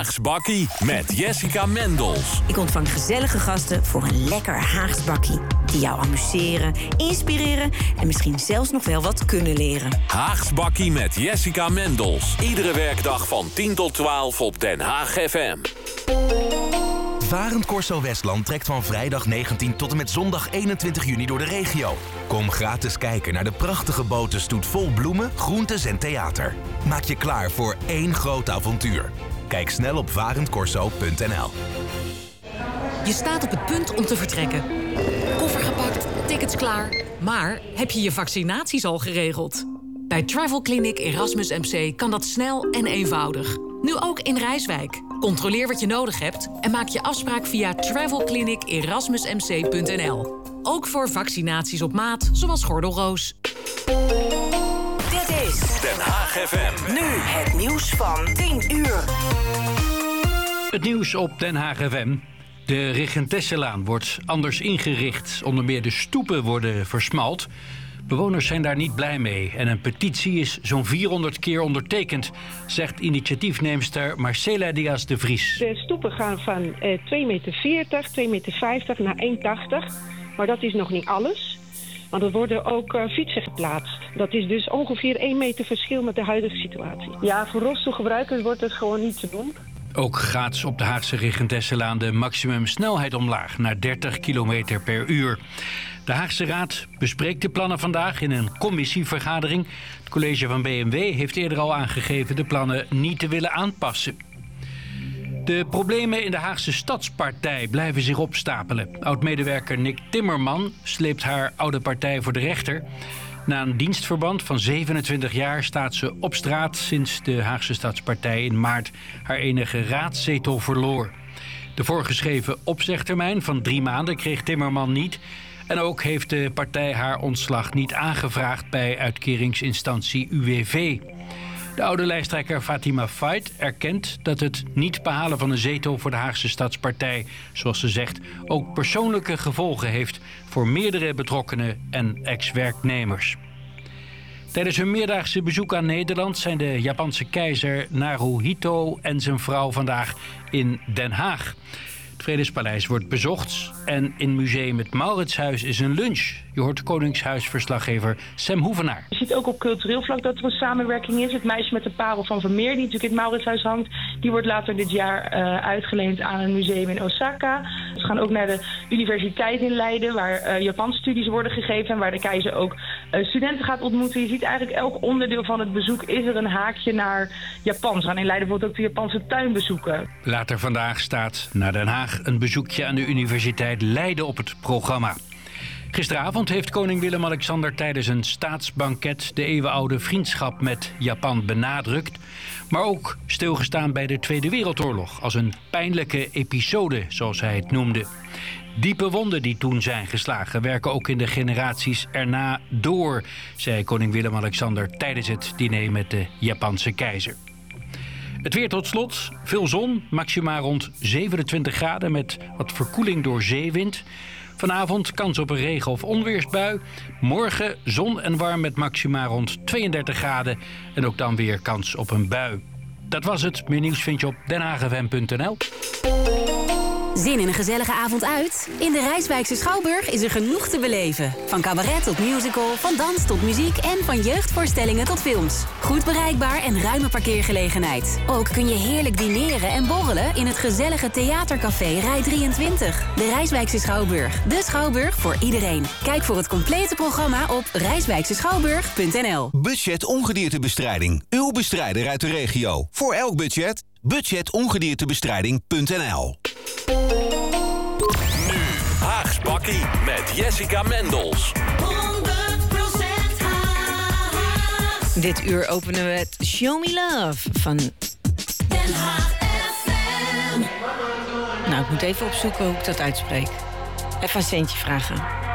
Haags bakkie met Jessica Mendels. Ik ontvang gezellige gasten voor een lekker Haags bakkie. Die jou amuseren, inspireren en misschien zelfs nog wel wat kunnen leren. Haags bakkie met Jessica Mendels. Iedere werkdag van 10 tot 12 op Den Haag FM. Varend Corso Westland trekt van vrijdag 19 tot en met zondag 21 juni door de regio. Kom gratis kijken naar de prachtige botenstoet vol bloemen, groentes en theater. Maak je klaar voor één groot avontuur. Kijk snel op varendcorso.nl. Je staat op het punt om te vertrekken. Koffer gepakt, tickets klaar. Maar heb je je vaccinaties al geregeld? Bij Travel Clinic Erasmus MC kan dat snel en eenvoudig. Nu ook in Rijswijk. Controleer wat je nodig hebt en maak je afspraak via travelclinicerasmusmc.nl. Ook voor vaccinaties op maat, zoals gordelroos. Dit is Den Haag FM. nu het nieuws van 10 uur. Het nieuws op Den Haag FM. De Regentesselaan wordt anders ingericht. Onder meer de stoepen worden versmalt. Bewoners zijn daar niet blij mee. En een petitie is zo'n 400 keer ondertekend, zegt initiatiefneemster Marcela Diaz de Vries. De stoepen gaan van 2,40 meter, 2,50 meter naar 1,80. Maar dat is nog niet alles. Want er worden ook fietsen geplaatst. Dat is dus ongeveer 1 meter verschil met de huidige situatie. Ja, voor rolstoelgebruikers wordt het gewoon niet te doen. Ook gaat op de Haagse Regentesselaan de maximumsnelheid omlaag naar 30 km per uur. De Haagse Raad bespreekt de plannen vandaag in een commissievergadering. Het college van BMW heeft eerder al aangegeven de plannen niet te willen aanpassen. De problemen in de Haagse Stadspartij blijven zich opstapelen. Oud-medewerker Nick Timmerman sleept haar oude partij voor de rechter. Na een dienstverband van 27 jaar staat ze op straat sinds de Haagse Stadspartij in maart haar enige raadszetel verloor. De voorgeschreven opzegtermijn van 3 maanden kreeg Timmerman niet. En ook heeft de partij haar ontslag niet aangevraagd bij uitkeringsinstantie UWV. De oude lijsttrekker Fatima Fait erkent dat het niet behalen van een zetel voor de Haagse Stadspartij, zoals ze zegt, ook persoonlijke gevolgen heeft voor meerdere betrokkenen en ex-werknemers. Tijdens hun meerdaagse bezoek aan Nederland zijn de Japanse keizer Naruhito en zijn vrouw vandaag in Den Haag. Het Vredespaleis wordt bezocht en in museum het Mauritshuis is een lunch. Je hoort Koningshuisverslaggever Sam Hoevenaar. Je ziet ook op cultureel vlak dat er een samenwerking is. Het meisje met de parel van Vermeer, die natuurlijk in het Mauritshuis hangt, die wordt later dit jaar uitgeleend aan een museum in Osaka. We gaan ook naar de universiteit in Leiden, waar Japanstudies worden gegeven en waar de keizer ook studenten gaat ontmoeten. Je ziet eigenlijk elk onderdeel van het bezoek is er een haakje naar Japan. Ze gaan in Leiden bijvoorbeeld ook de Japanse tuin bezoeken. Later vandaag staat naar Den Haag een bezoekje aan de Universiteit Leiden op het programma. Gisteravond heeft koning Willem-Alexander tijdens een staatsbanket de eeuwenoude vriendschap met Japan benadrukt, maar ook stilgestaan bij de Tweede Wereldoorlog als een pijnlijke episode, zoals hij het noemde. Diepe wonden die toen zijn geslagen werken ook in de generaties erna door, zei koning Willem-Alexander tijdens het diner met de Japanse keizer. Het weer tot slot. Veel zon, maxima rond 27 graden met wat verkoeling door zeewind. Vanavond kans op een regen- of onweersbui. Morgen zon en warm met maxima rond 32 graden. En ook dan weer kans op een bui. Dat was het. Meer nieuws vind je op denhaagfm.nl. Zin in een gezellige avond uit? In de Rijswijkse Schouwburg is er genoeg te beleven. Van cabaret tot musical, van dans tot muziek en van jeugdvoorstellingen tot films. Goed bereikbaar en ruime parkeergelegenheid. Ook kun je heerlijk dineren en borrelen in het gezellige theatercafé Rij 23. De Rijswijkse Schouwburg. De Schouwburg voor iedereen. Kijk voor het complete programma op rijswijkseschouwburg.nl. Budget Ongediertebestrijding. Uw bestrijder uit de regio. Voor elk budget. Budgetongediertebestrijding.nl. Nu Haags bakkie met Jessica Mendels. 100% Haags. Dit uur openen we het Show Me Love van Den Haag FM. Nou, ik moet even opzoeken hoe ik dat uitspreek. Even een centje vragen.